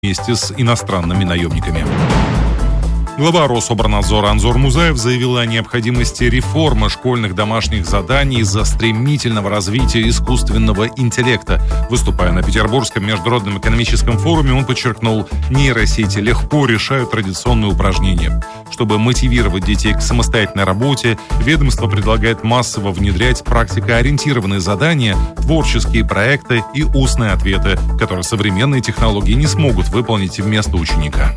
вместе с иностранными наемниками. Глава Рособорнадзора Анзор Музаев заявил о необходимости реформы школьных домашних заданий из-за стремительного развития искусственного интеллекта. Выступая на Петербургском международном экономическом форуме, он подчеркнул, нейросети легко решают традиционные упражнения. Чтобы мотивировать детей к самостоятельной работе, ведомство предлагает массово внедрять практикоориентированные задания, творческие проекты и устные ответы, которые современные технологии не смогут выполнить вместо ученика.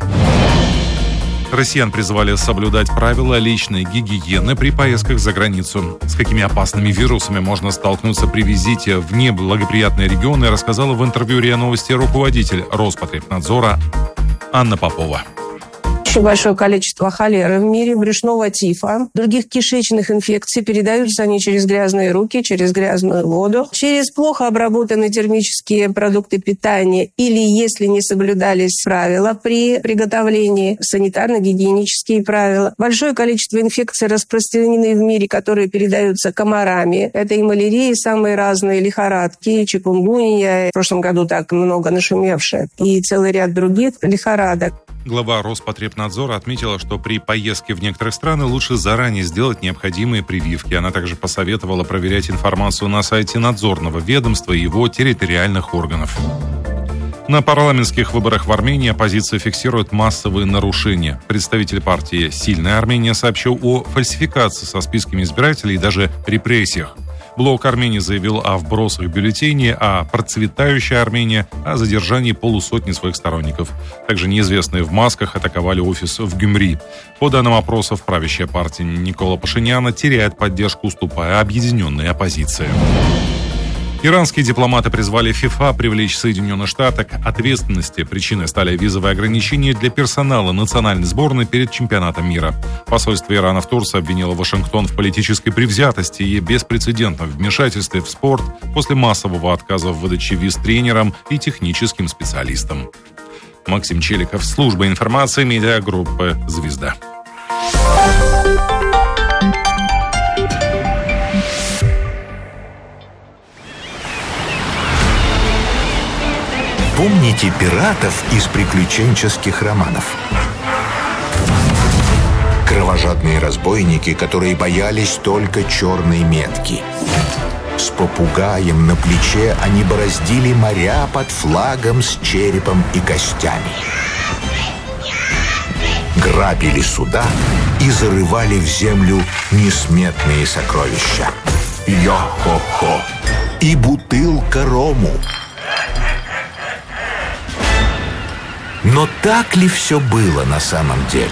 Россиян призвали соблюдать правила личной гигиены при поездках за границу. С какими опасными вирусами можно столкнуться при визите в неблагоприятные регионы, рассказала в интервью РИА Новости руководитель Роспотребнадзора Анна Попова. Очень большое количество холеры в мире, брюшного тифа, других кишечных инфекций. Передаются они через грязные руки, через грязную воду, через плохо обработанные термические продукты питания или, если не соблюдались правила при приготовлении, санитарно-гигиенические правила. Большое количество инфекций распространены в мире, которые передаются комарами. Это и малярия, и самые разные лихорадки, и чикунгунья, в прошлом году так много нашумевшая, и целый ряд других лихорадок. Глава Роспотребнадзора отметила, что при поездке в некоторые страны лучше заранее сделать необходимые прививки. Она также посоветовала проверять информацию на сайте надзорного ведомства и его территориальных органов. На парламентских выборах в Армении оппозиция фиксирует массовые нарушения. Представитель партии «Сильная Армения» сообщил о фальсификации со списками избирателей и даже репрессиях. Блок Армении заявил о вбросах бюллетеней, а процветающая Армения о задержании полусотни своих сторонников. Также неизвестные в масках атаковали офис в Гюмри. По данным опросов, правящая партия Никола Пашиняна теряет поддержку, уступая объединенной оппозиции. Иранские дипломаты призвали ФИФА привлечь Соединенные Штаты к ответственности. Причиной стали визовые ограничения для персонала национальной сборной перед чемпионатом мира. Посольство Ирана в Турции обвинило Вашингтон в политической предвзятости и беспрецедентном вмешательстве в спорт после массового отказа в выдаче виз тренерам и техническим специалистам. Максим Челиков, служба информации медиагруппы «Звезда». Помните пиратов из приключенческих романов? Кровожадные разбойники, которые боялись только черной метки. С попугаем на плече они бороздили моря под флагом с черепом и костями. Грабили суда и зарывали в землю несметные сокровища. Йо-хо-хо! И бутылка рому. Но так ли все было на самом деле?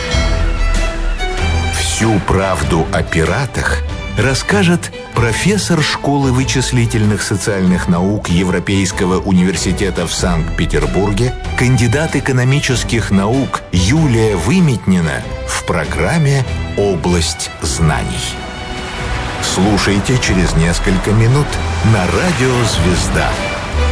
Всю правду о пиратах расскажет профессор школы вычислительных социальных наук Европейского университета в Санкт-Петербурге, кандидат экономических наук Юлия Выметнина в программе «Область знаний». Слушайте через несколько минут на радио «Звезда».